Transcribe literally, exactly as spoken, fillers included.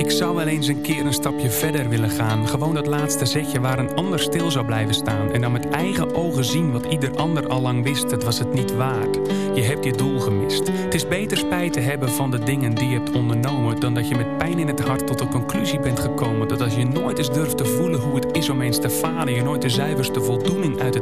Ik zou wel eens een keer een stapje verder willen gaan. Gewoon dat laatste zetje waar een ander stil zou blijven staan. En dan met eigen ogen zien wat ieder ander al lang wist. Het was het niet waard. Je hebt je doel gemist. Het is beter spijt te hebben van de dingen die je hebt ondernomen, dan dat je met pijn in het hart tot de conclusie bent gekomen dat als je nooit eens durft te voelen hoe het is om eens te falen, je nooit de zuiverste voldoening uit het